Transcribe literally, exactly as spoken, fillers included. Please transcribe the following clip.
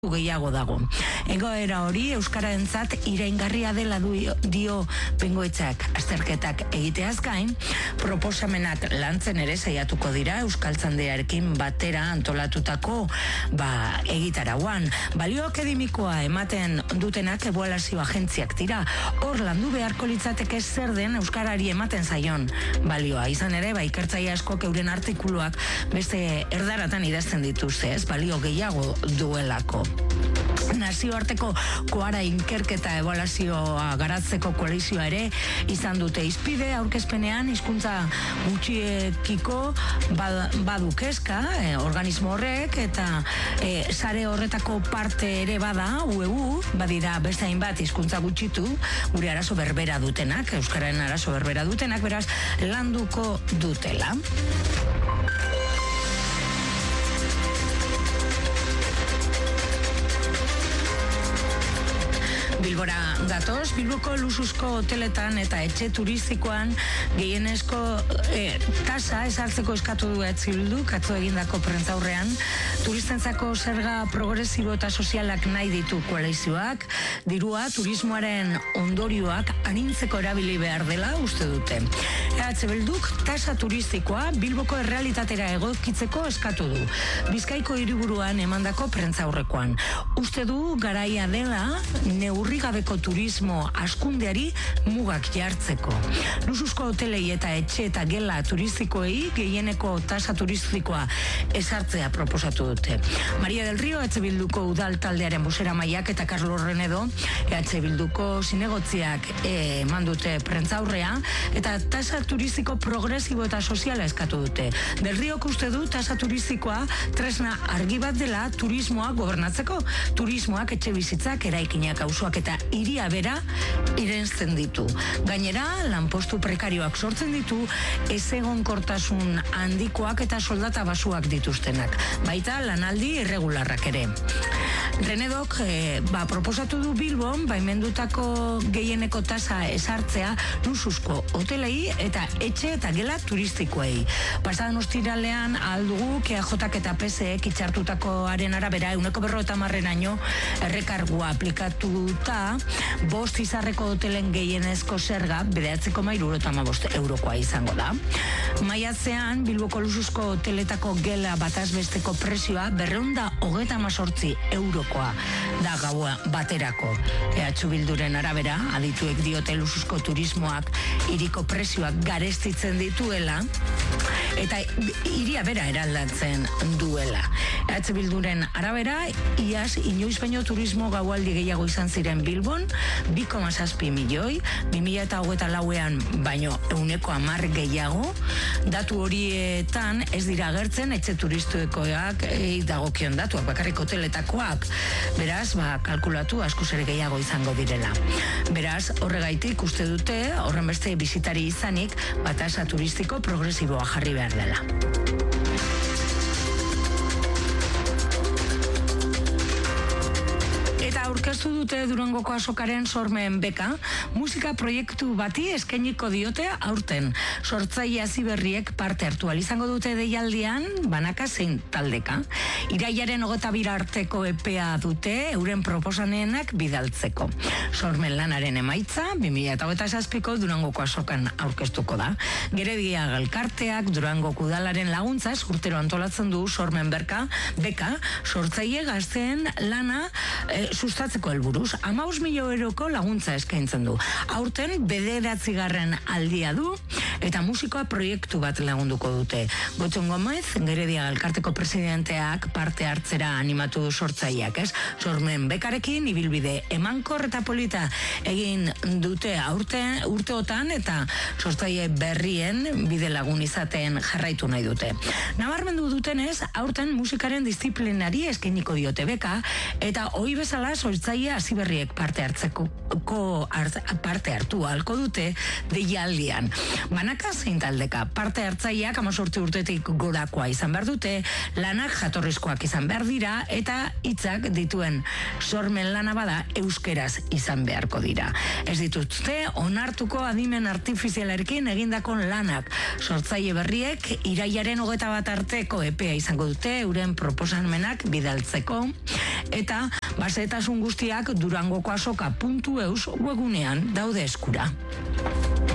gehiago dago. Egoera hori euskararentzat iraingarria dela du, dio Bengoetzak azterketak egiteaz gain, proposamenak lantzen ere saiatuko dira Euskaltzaindiarekin batera antolatutako ba, egitarauan. Balio akademikoa ematen dutenak ebaluazio agentziak dira. Hor landu beharko litzateke zer den euskarari ematen zaion balioa. Izan ere, ba, ikertzaile askok euren artikuluak beste erdaratan idazten dituzte, ez balio gehiago duelako. Nazioarteko koara inkerketa ebaluazioa garatzeko koalizioa ere izan dute izpide aurkezpenean hizkuntza gutxiekiko badu kezka eh, organismo horrek eta eh, sare horretako parte ere bada U E U, badira beste hainbat hizkuntza gutxitu gure arazo berbera dutenak, euskararen arazo berbera dutenak, beraz landuko dutela. Bilbora gatoz, Bilboko luxuzko hoteletan eta etxe turistikoan gehienezko eh, tasa esartzeko eskatu du Etzi Bilduk atzo egindako prentzaurrean. Turistentzako zerga progresibo eta sozialak nahi ditu koalizioak, dirua turismoaren ondorioak arintzeko erabili behar dela uste dute. Etzi Bilduk tasa turistikoa Bilboko errealitatera egokitzeko eskatu du. Bizkaiko hiriburuan emandako prentzaurrekoan. Uste du garaia dela neurri gabeko turismo askundeari mugak jartzeko. Luxuzko hotelei eta etxe eta gela turistikoei gehieneko tasa turistikoa esartzea proposatu dute. Maria del Rio Etxe Bilduko udal taldearen bozeramaileak eta Carlos Renedo Etxe Bilduko zinegotziak eman dute prentzaurrea eta tasa turistiko progresibo eta soziala eskatu dute. Del Riok uste du tasa turistikoa tresna argi bat dela turismoa gobernatzeko. Turismoak etxe bizitzak eraikinak auzoak eta hiria bera irensten ditu. Gainera, lanpostu prekarioak sortzen ditu, ezegonkortasun handikoak eta soldata basuak dituztenak. Baita lanaldi irregularrak ere. Renedok e, ba, proposatu du Bilbon baimendutako gehieneko tasa esartzea luxuzko hotelei eta etxe eta gela turistikoei. Pasadan ostiralean aldugu K A J eta P S ek itxartutakoaren arabera euneko berrogeita hamareraino errekargua aplikatuta bost izarreko hotelen gehienezko zerga bederatzi koma hirurogeita hamabost eurokoa izango da. Maiatzean Bilboko luxuzko hoteletako gela batazbesteko prezioa berrehun eta hogeita hemezortzi eurokoa da gaua baterako. E H Bilduren arabera, adituek diote luxuzko turismoak hiriko prezioak garestitzen dituela eta hiria bera eraldatzen duela. E H Bilduren arabera, iaz inoiz baino turismo gaualdi gehiago izan ziren Bilbon, bi koma zazpi milioi, bi mila hogeita lauean baino ehuneko hamar gehiago, datu horietan ez dira agertzen etxe turistuekoak e, dagokion datuak, bakarrik hoteletakoak, beraz, ba, kalkulatu askoz ere gehiago izango direla. Beraz, horregaitik uste dute, horren beste bizitari izanik, batasa turistiko progresiboa jarri behar dela. Eta aurkeztu dute Durangoko azokaren sormeen beka, musika proiektu bati eskainiko diote aurten. Sortzaile Aziberriek parte hartu ahal izango dute deialdian, banaka zein taldeka. Irailaren hogeita bir arteko epea dute euren proposanenak bidaltzeko. Sormen lanaren emaitza, bi mila hogeita zazpiko Durangoko azokan aurkeztuko da. Geredia elkarteak Durangoko udalaren laguntzaz urtero antolatzen du sormen berka, beka, sortzaile gazteen lana e, sustatzeko helburuz. hamabost milioi euroko laguntza eskaintzen du. Aurten bederatzigarren aldia du eta musikoa proiektu bat lagunduko dute. Gotxon Gomez, Geredia elkarteko presidenteak parte hartzera animatu du sortzaileak, ez? Sormen bekarekin ibilbide emankor eta polita egin dute aurten urteotan eta sortzaile berrien bide lagun izaten jarraitu nahi dute. Nabarmendu dutenez, aurten musikaren disiplinari eskainiko diote beka eta ohi bezala sortzaile Aziberriek parte hartzeko ko, art, parte hartu ahalko dute deialdian. Bana banaka zein taldeka. Parte hartzaileak hemezortzi urtetik gorakoa izan behar dute, lanak jatorrizkoak izan behar dira, eta hitzak dituen sormen lana bada euskeraz izan beharko dira. Ez dituzte onartuko adimen artifizialarekin egindako lanak. Sortzaile berriek irailaren hogeita bat arteko epea izango dute euren proposamenak bidaltzeko, eta basetasun guztiak durangoko azoka puntu eus webunean daude eskura.